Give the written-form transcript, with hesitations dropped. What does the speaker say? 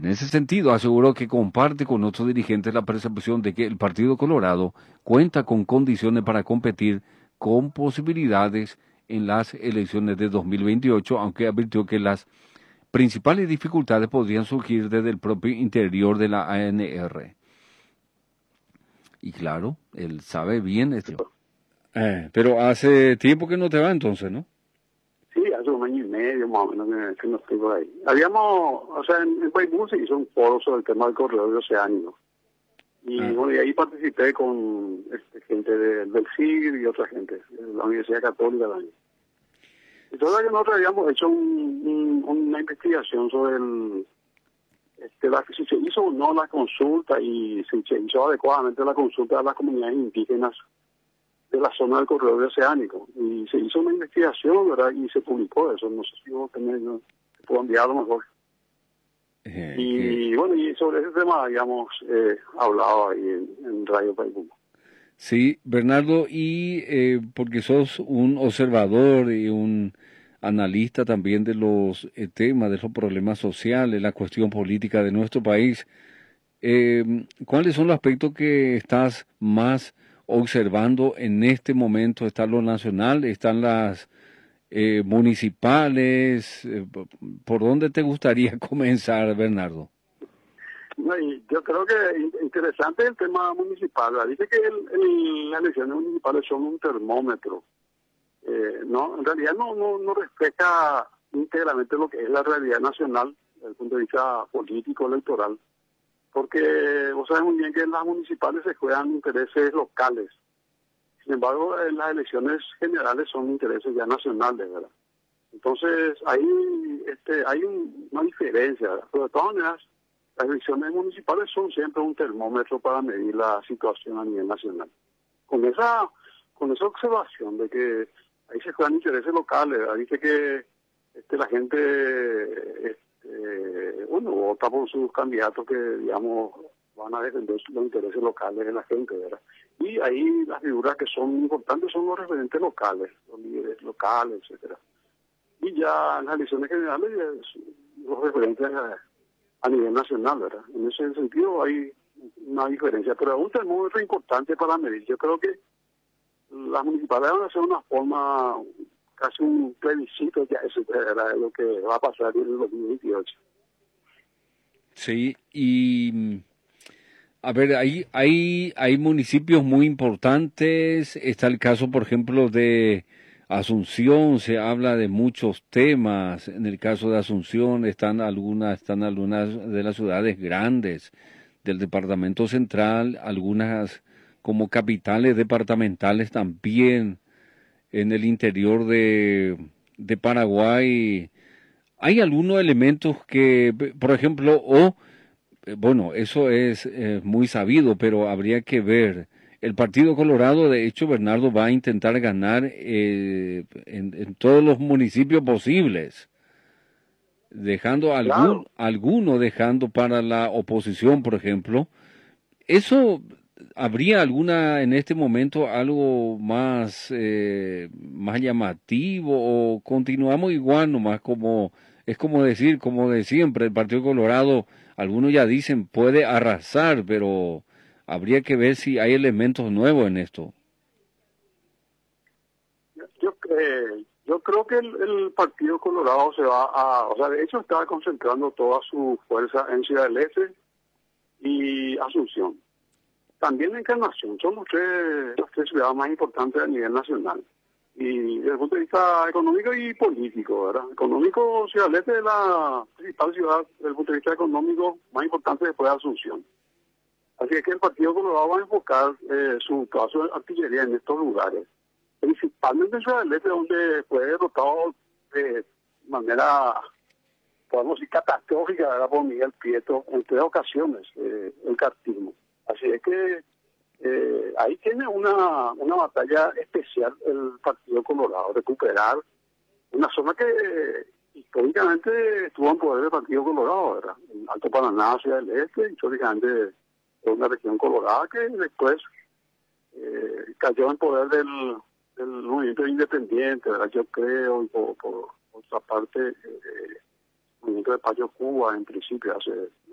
En ese sentido, aseguró que comparte con otros dirigentes la percepción de que el Partido Colorado cuenta con condiciones para competir con posibilidades en las elecciones de 2028, aunque advirtió que las principales dificultades podrían surgir desde el propio interior de la ANR. Y claro, él sabe bien esto. Pero hace tiempo que no te va entonces, ¿no? Sí, hace un año y medio más o menos que no estoy por ahí. Habíamos, o sea, en Paimú se hizo un foro sobre el tema del corredor oceánico. Y bueno, y ahí participé con gente del CIR y otra gente, de la Universidad Católica también. Entonces que nosotros habíamos hecho una investigación sobre si se hizo o no la consulta y si se hizo adecuadamente la consulta a las comunidades indígenas de la zona del corredor oceánico. Y se hizo una investigación, ¿verdad? Y se publicó eso. No sé si vos tenés, no, te puedo enviar a lo mejor. Y bueno, y sobre ese tema habíamos hablado ahí en Radio Paimú. Sí, Bernardo, y porque sos un observador y un analista también de los temas, de los problemas sociales, la cuestión política de nuestro país, ¿cuáles son los aspectos que estás más observando en este momento? ¿Está lo nacional? ¿Están las municipales? ¿Por dónde te gustaría comenzar, Bernardo? No, y yo creo que interesante el tema municipal, ¿verdad? Dice que las elecciones municipales son un termómetro. No, en realidad no refleja íntegramente lo que es la realidad nacional desde el punto de vista político, electoral, porque vos sabés muy bien que en las municipales se juegan intereses locales. Sin embargo, en las elecciones generales son intereses ya nacionales, ¿verdad? Entonces, ahí hay una diferencia, ¿verdad? Pero de todas maneras, las elecciones municipales son siempre un termómetro para medir la situación a nivel nacional. Con esa observación de que ahí se juegan intereses locales, ¿verdad? Dice que la gente vota por sus candidatos que, digamos, van a defender los intereses locales de la gente, ¿verdad? Y ahí las figuras que son importantes son los referentes locales, los líderes locales, etcétera. Y ya en las elecciones generales, los referentes a nivel nacional, ¿verdad? En ese sentido hay una diferencia, pero es un termómetro importante para medir. Yo creo que las municipales van a hacer una forma, casi un plebiscito, ya eso es lo que va a pasar en el 2028. Sí, y a ver, hay municipios muy importantes. Está el caso, por ejemplo, de Asunción. Se habla de muchos temas. En el caso de Asunción están algunas de las ciudades grandes del departamento central, algunas como capitales departamentales también en el interior de Paraguay. Hay algunos elementos que, por ejemplo, bueno, eso es muy sabido, pero habría que ver. El Partido Colorado, de hecho, Bernardo va a intentar ganar en todos los municipios posibles, dejando Claro. alguno dejando para la oposición, por ejemplo. ¿Eso habría alguna en este momento algo más llamativo o continuamos igual nomás como es como decir, como de siempre, el Partido Colorado, algunos ya dicen puede arrasar, pero habría que ver si hay elementos nuevos en esto. Yo creo que el Partido Colorado se va o sea, de hecho está concentrando toda su fuerza en Ciudad del Este y Asunción. También en Encarnación, son las tres ciudades más importantes a nivel nacional. Y desde el punto de vista económico y político, ¿verdad? Económico, Ciudad del Este es la principal ciudad desde el punto de vista económico más importante después de Asunción. Así es que el Partido Colorado va a enfocar toda su artillería en estos lugares. Principalmente en Ciudad del Este, donde fue derrotado de manera, podemos decir, catastrófica, ¿verdad? Por Miguel Prieto en 3 ocasiones, el cartismo. Así es que ahí tiene una batalla especial el Partido Colorado, recuperar una zona que históricamente estuvo en poder del Partido Colorado, ¿verdad? En Alto Paraná, Ciudad del Este, históricamente fue una región colorada que después cayó en poder del movimiento independiente, ¿verdad? Yo creo, y por otra parte, el movimiento de Payo Cuba, en principio, hace